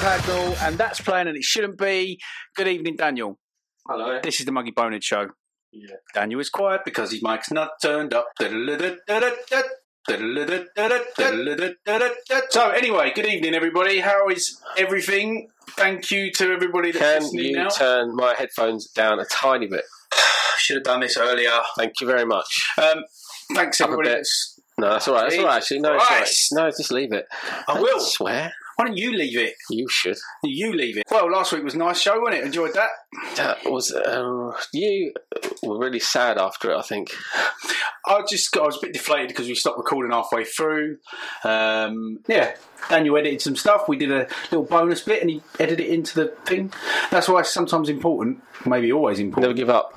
Pagnell, and that's playing and it shouldn't be. Good evening, Daniel. Hello. This is the Muggy Bonehead Show. Yeah. Daniel is quiet because his mic's not turned up. So anyway, good evening, everybody. How is everything? Thank you to everybody that's listening now. Can you turn my headphones down a tiny bit? Should have done this earlier. Thank you very much. Thanks, everybody. No, that's all right. That's all right, actually. No, it's all right. No, just leave it. I will. Swear. Why don't you leave it? You should. You leave it. Well, last week was a nice show, wasn't it? Enjoyed that? That was... you were really sad after it, I think. I was a bit deflated because we stopped recording halfway through. Yeah, Daniel edited some stuff. We did a little bonus bit and he edited it into the thing. That's why it's sometimes important, maybe always important. Never give up.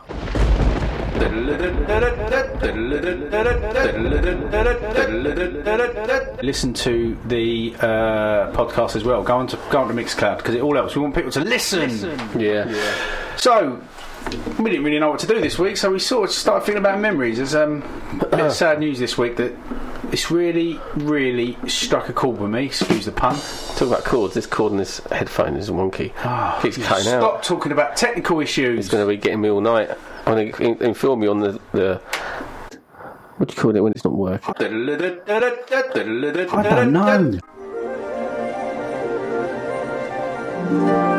Listen to the podcast as well. Go on to Mixcloud because it all helps. We want people to listen. Yeah. So we didn't really know what to do this week, so we sort of started thinking about memories. There's a bit of sad news this week that it's really, really struck a chord with me. Excuse the pun. Talk about chords. This cord in this headphone is wonky. Keeps cutting out. Stop talking about technical issues. It's going to be getting me all night. I'm going to inform me on the what do you call it when it's not working? I don't know.